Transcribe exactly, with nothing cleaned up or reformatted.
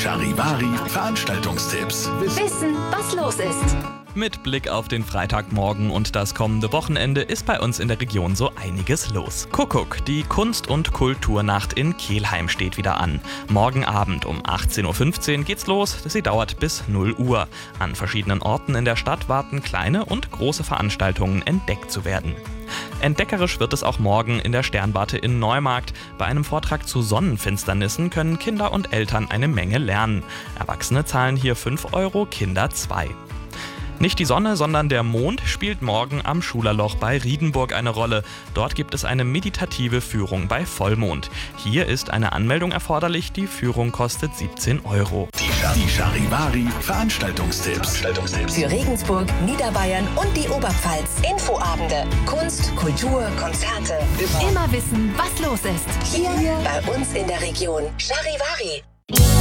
Charivari Veranstaltungstipps. Wissen, was los ist. Mit Blick auf den Freitagmorgen und das kommende Wochenende ist bei uns in der Region so einiges los. Kuckuck, die Kunst- und Kulturnacht in Kelheim steht wieder an. Morgen Abend um achtzehn Uhr fünfzehn geht's los, sie dauert bis null Uhr. An verschiedenen Orten in der Stadt warten kleine und große Veranstaltungen entdeckt zu werden. Entdeckerisch wird es auch morgen in der Sternwarte in Neumarkt. Bei einem Vortrag zu Sonnenfinsternissen können Kinder und Eltern eine Menge lernen. Erwachsene zahlen hier fünf Euro, Kinder zwei. Nicht die Sonne, sondern der Mond spielt morgen am Schulerloch bei Riedenburg eine Rolle. Dort gibt es eine meditative Führung bei Vollmond. Hier ist eine Anmeldung erforderlich, die Führung kostet siebzehn Euro. Die Charivari Veranstaltungstipps. Veranstaltungstipps. Für Regensburg, Niederbayern und die Oberpfalz. Infoabende, Kunst, Kultur, Konzerte. Immer wissen, was los ist. Hier bei uns in der Region. Charivari.